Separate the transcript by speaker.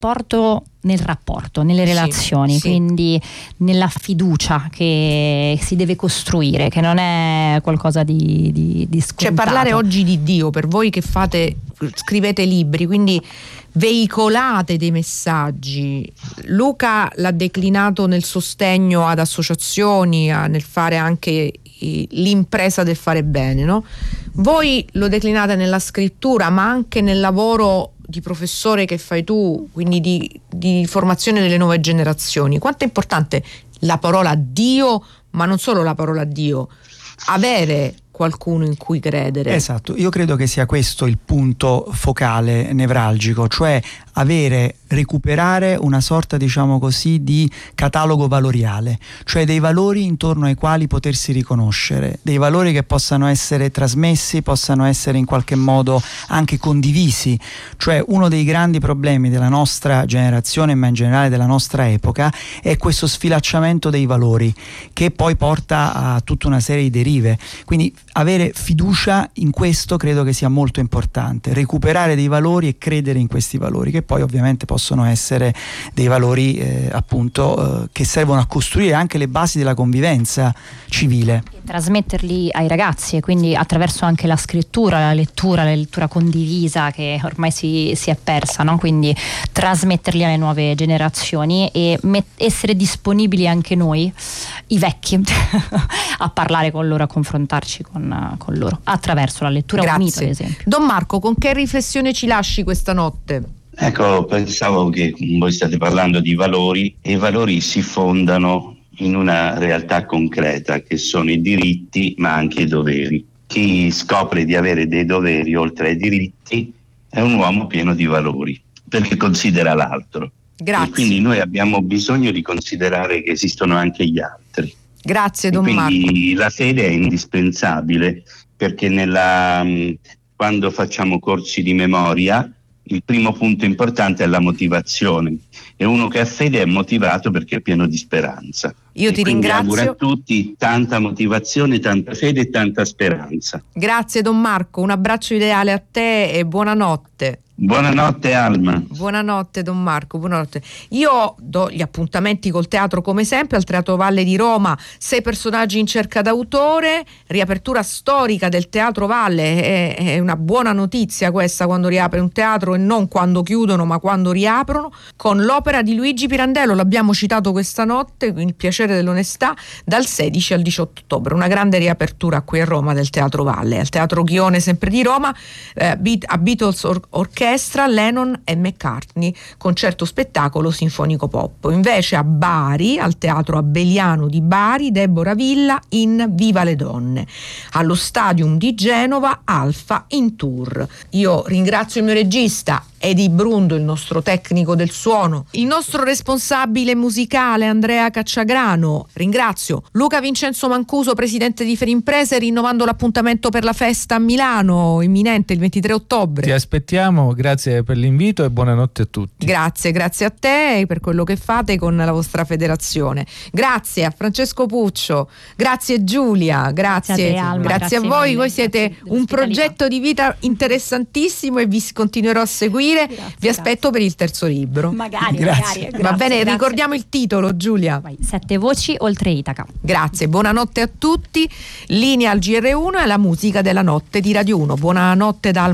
Speaker 1: nel rapporto, nelle relazioni,
Speaker 2: sì.
Speaker 1: Quindi nella fiducia che si deve costruire, che non è qualcosa di scontato.
Speaker 2: Cioè, parlare oggi di Dio, per voi che scrivete libri, quindi veicolate dei messaggi. Luca l'ha declinato nel sostegno ad associazioni, nel fare anche l'impresa del fare bene, no? Voi lo declinate nella scrittura, ma anche nel lavoro di professore che fai tu, quindi di formazione delle nuove generazioni. Quanto è importante la parola Dio, ma non solo la parola Dio, avere qualcuno in cui credere.
Speaker 3: Esatto, io credo che sia questo il punto focale, nevralgico, cioè recuperare una sorta, diciamo così, di catalogo valoriale, cioè dei valori intorno ai quali potersi riconoscere, dei valori che possano essere trasmessi, possano essere in qualche modo anche condivisi. Cioè, uno dei grandi problemi della nostra generazione, ma in generale della nostra epoca, è questo sfilacciamento dei valori, che poi porta a tutta una serie di derive. Quindi avere fiducia in questo credo che sia molto importante, recuperare dei valori e credere in questi valori, che poi ovviamente possono essere dei valori che servono a costruire anche le basi della convivenza civile.
Speaker 1: Trasmetterli ai ragazzi, e quindi attraverso anche la scrittura, la lettura condivisa che ormai si è persa, no? Quindi trasmetterli alle nuove generazioni e essere disponibili anche noi, i vecchi, a parlare con loro, a confrontarci con loro attraverso la lettura.
Speaker 2: Grazie.
Speaker 1: Un mito, ad esempio.
Speaker 2: Don Marco, con che riflessione ci lasci questa notte?
Speaker 4: Ecco, pensavo che voi state parlando di valori, e i valori si fondano in una realtà concreta che sono i diritti ma anche i doveri. Chi scopre di avere dei doveri oltre ai diritti è un uomo pieno di valori, perché considera l'altro.
Speaker 2: Grazie.
Speaker 4: E quindi noi abbiamo bisogno di considerare che esistono anche gli altri.
Speaker 2: Grazie, Don Marco.
Speaker 4: Quindi la fede è indispensabile, perché quando facciamo corsi di memoria il primo punto importante è la motivazione, e uno che ha fede è motivato perché è pieno di speranza.
Speaker 2: Io ti ringrazio.
Speaker 4: Auguro a tutti tanta motivazione, tanta fede e tanta speranza.
Speaker 2: Grazie Don Marco, un abbraccio ideale a te e buonanotte.
Speaker 4: Buonanotte Alma.
Speaker 2: Buonanotte Don Marco, buonanotte. Io do gli appuntamenti col teatro come sempre al Teatro Valle di Roma, 6 personaggi in cerca d'autore, riapertura storica del Teatro Valle, è una buona notizia questa quando riapre un teatro, e non quando chiudono ma quando riaprono, con l'opera di Luigi Pirandello, l'abbiamo citato questa notte, Il piacere dell'onestà, dal 16 al 18 ottobre, una grande riapertura qui a Roma del Teatro Valle, al Teatro Ghione sempre di Roma, a Beatles Orchestra, Lennon e McCartney, concerto spettacolo sinfonico pop. Invece a Bari, al Teatro Abeliano di Bari, Deborah Villa in Viva le donne. Allo Stadium di Genova, Alfa in tour. Io ringrazio il mio regista Edi Brundo, il nostro tecnico del suono, il nostro responsabile musicale Andrea Cacciagrano. Ringrazio Luca Vincenzo Mancuso, presidente di Ferimprese, rinnovando l'appuntamento per la festa a Milano imminente il 23 ottobre.
Speaker 5: Ti aspettiamo, grazie per l'invito e buonanotte a tutti.
Speaker 2: Grazie a te per quello che fate con la vostra federazione. Grazie a Francesco Puccio, grazie Giulia, grazie a voi siete un progetto di vita interessantissimo e vi continuerò a seguire. Vi aspetto per il terzo libro.
Speaker 1: Magari.
Speaker 2: Va bene, ricordiamo il titolo, Giulia.
Speaker 1: 7 voci oltre Itaca.
Speaker 2: Grazie, buonanotte a tutti. Linea al GR1 e alla musica della notte di Radio 1. Buonanotte da